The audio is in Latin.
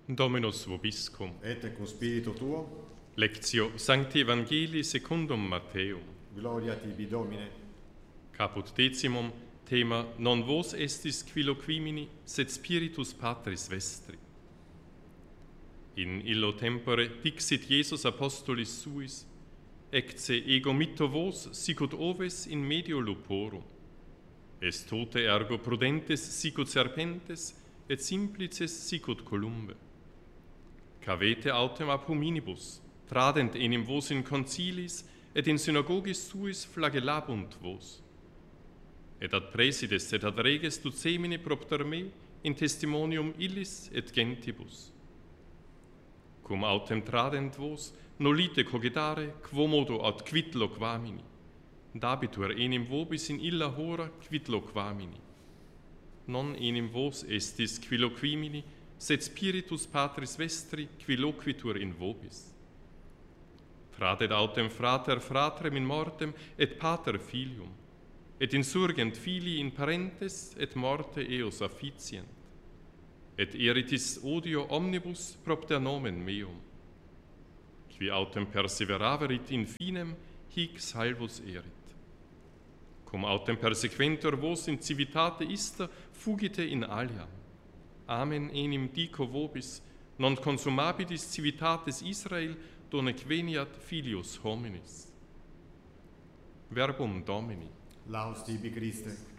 Dominus vobiscum. Et cum spiritu tuo, Lectio Sancti Evangelii secundum Matteum. gloria tibi Domine. Caput decimum, thema non vos estis qui loquimini, sed spiritus Patris vestri. In illo tempore dixit Iesus apostolis suis, ecce ego mitto vos sicut oves in medio luporum. Est tote ergo prudentes sicut serpentes, et simplices sicut columbe. Cavete autem ab hominibus, tradent enim vos in concilis, et in synagogis suis flagellabunt vos. Et ad presides et ad reges ducemine propter me, in testimonium illis et gentibus. Cum autem tradent vos, nolite cogitare, quo modo ad quid loquamini. Dabitur enim vobis in illa hora quid loquamini. Non enim vos estis qui loquimini, sed spiritus Patris vestri qui loquitur in vobis. Tradet autem frater fratrem in mortem, et pater filium, et insurgent filii in parentes, et morte eos afficient. Et eritis odio omnibus propter nomen meum. Qui autem perseveraverit in finem, hic salvus erit. Cum autem persequentur vos in civitate ista, fugite in aliam. Amen enim dico vobis, non consumabilis civitates Israel, donec veniat filius hominis. Verbum Domini. Laus tibi Christe.